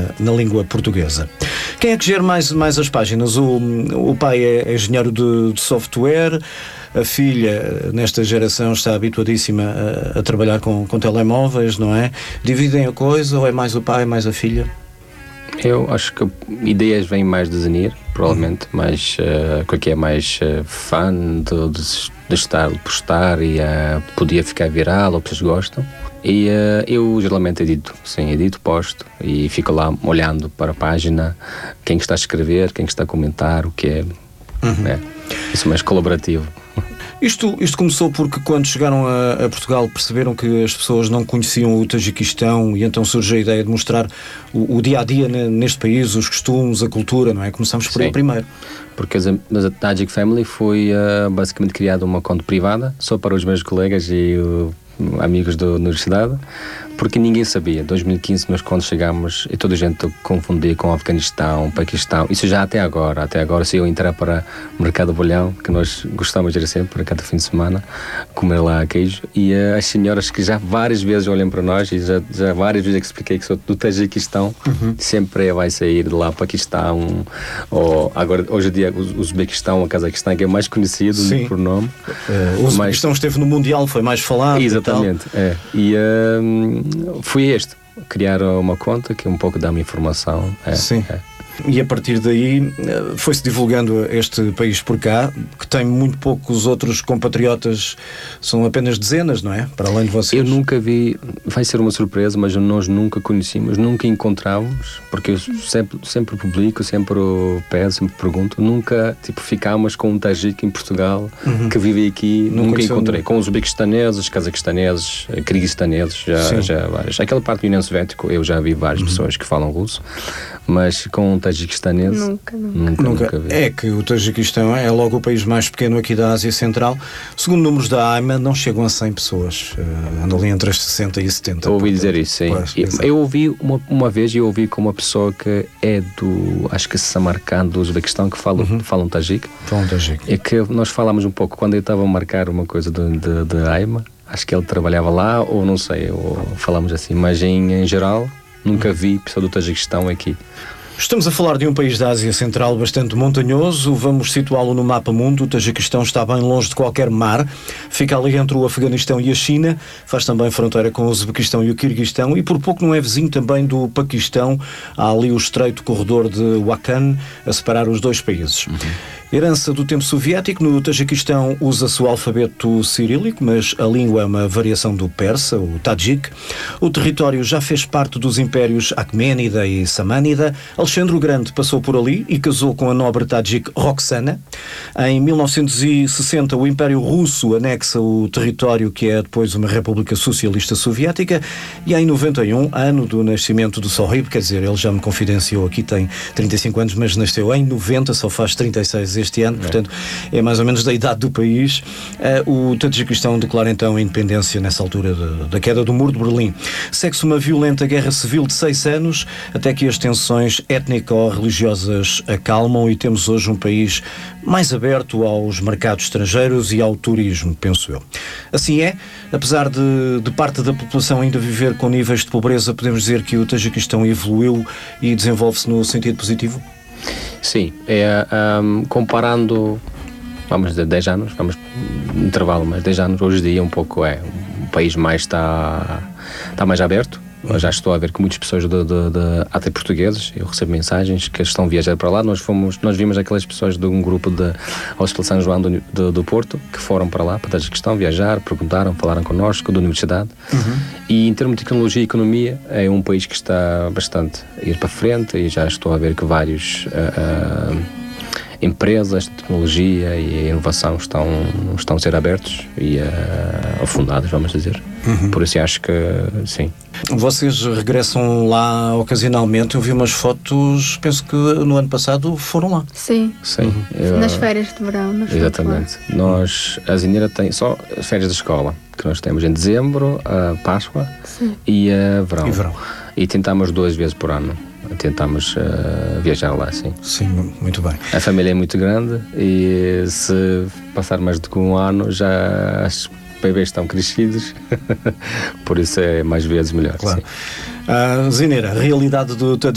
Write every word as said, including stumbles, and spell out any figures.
na língua portuguesa. Quem é que gera mais, mais as páginas? O, o pai é engenheiro de, de software, a filha, nesta geração, está habituadíssima a, a trabalhar com, com telemóveis, não é? Dividem a coisa ou é mais o pai, mais a filha? Eu acho que ideias vêm mais de Zenir, provavelmente, uhum. mas uh, que é mais uh, fã de, de, de estar, de postar e uh, podia ficar viral, ou que vocês gostam. E uh, eu geralmente edito, sim, edito, posto e fico lá olhando para a página, quem está a escrever, quem está a comentar, o que é, uhum. é isso mais colaborativo. Isto, isto começou porque quando chegaram a, a Portugal perceberam que as pessoas não conheciam o Tajiquistão e então surge a ideia de mostrar o, o dia-a-dia neste país, os costumes, a cultura, não é? Começamos por aí primeiro. Porque a Tajik Family foi uh, basicamente criada uma conta privada só para os meus colegas e uh, amigos da universidade, porque ninguém sabia. Em dois mil e quinze, nós quando chegámos, e toda a gente confundia com o Afeganistão, Paquistão, isso já até agora. Até agora, se eu entrar para o Mercado Bolhão, que nós gostamos de ir sempre, para cada fim de semana, comer lá queijo, e uh, as senhoras que já várias vezes olham para nós, e já, já várias vezes expliquei que sou do Tajiquistão, uhum. sempre vai sair de lá Paquistão, ou agora, hoje em dia, o Uzbequistão, o Cazaquistão, que é mais conhecido Sim. por nome. Uh, o Uzbequistão Mas, esteve no Mundial, foi mais falado. Exatamente, e é. E uh, foi este, criar uma conta que um pouco dá-me informação. É, Sim. É. E a partir daí foi-se divulgando este país por cá, que tem muito poucos outros compatriotas, são apenas dezenas, não é? Para além de vocês. Eu nunca vi, vai ser uma surpresa, mas nós nunca conhecíamos, nunca encontrávamos, porque eu sempre, sempre publico, sempre peço, sempre pergunto, nunca tipo, ficámos com um tajique em Portugal uhum. que vive aqui, não nunca encontrei. Com os uzbequistaneses, cazaquistaneses, kirguistaneses, já, já vários. Aquela parte do União Soviética eu já vi várias uhum. pessoas que falam russo, mas com um tajiquistanês nunca, nunca. Nunca, nunca. nunca vi. É que o Tajiquistão é logo o país mais pequeno aqui da Ásia Central. Segundo números da AIMA, não chegam a cem pessoas. Uh, andam ali entre as sessenta e setenta. Eu ouvi dizer isso, sim. Pois, eu, eu ouvi uma, uma vez, eu ouvi com uma pessoa que é do, acho que Samarcand, do Uzbequistão, que fala, uhum. falam tajique. Falam tajique. É que nós falámos um pouco, quando eu estava a marcar uma coisa de, de, de AIMA, acho que ele trabalhava lá, ou não sei, ou falámos assim, mas em, em geral, nunca vi pessoa do Tajiquistão aqui. Estamos a falar de um país da Ásia Central bastante montanhoso, vamos situá-lo no mapa mundo. O Tajiquistão está bem longe de qualquer mar, fica ali entre o Afeganistão e a China, faz também fronteira com o Uzbequistão e o Kirguistão e por pouco não é vizinho também do Paquistão. Há ali o estreito corredor de Wakhan a separar os dois países. Uhum. Herança do tempo soviético, no Tajiquistão usa-se o alfabeto cirílico, mas a língua é uma variação do persa, o Tajik. O território já fez parte dos impérios Aquemênida e Samânida. Alexandre o Grande passou por ali e casou com a nobre Tajik Roxana. Em mil novecentos e sessenta, o Império Russo anexa o território que é depois uma República Socialista Soviética e em noventa e um, ano do nascimento do Sohrib, quer dizer, ele já me confidenciou aqui, tem trinta e cinco anos, mas nasceu em noventa, só faz trinta e seis este ano, portanto é mais ou menos da idade do país. Uh, o Tajiquistão declara então a independência nessa altura de, da queda do Muro de Berlim. Segue-se uma violenta guerra civil de seis anos, até que as tensões étnico-religiosas acalmam e temos hoje um país mais aberto aos mercados estrangeiros e ao turismo, penso eu. Assim é, apesar de, de parte da população ainda viver com níveis de pobreza, podemos dizer que o Tajiquistão evoluiu e desenvolve-se no sentido positivo? Sim, é, um, comparando, vamos dizer, dez anos, vamos intervalo, mas dez anos, hoje em dia um pouco é, o país mais está, está mais aberto. Eu já estou a ver que muitas pessoas, de, de, de, até portugueses, eu recebo mensagens que estão a viajar para lá. Nós, fomos, nós vimos aquelas pessoas de um grupo de Hospital São João do, do, do Porto, que foram para lá, para a Tajiquistão, viajar, perguntaram, falaram connosco, da universidade. Uhum. E em termos de tecnologia e economia, é um país que está bastante a ir para frente e já estou a ver que vários uh, uh, empresas de tecnologia e inovação estão, estão a ser abertos e uh, afundados, vamos dizer. Uhum. Por isso acho que sim. Vocês regressam lá ocasionalmente. Eu vi umas fotos, penso que no ano passado foram lá. Sim, sim. Uhum. Eu, nas férias de verão. Exatamente. Nós, a Zenira tem só as férias da escola, que nós temos em dezembro, a Páscoa sim. e a verão. E verão. E tentamos duas vezes por ano. Tentamos uh, viajar lá, sim. Sim, muito bem. A família é muito grande e se passar mais do que um ano já as bebês estão crescidos, por isso é mais vezes melhor. Claro. Uh, Zenira, a realidade do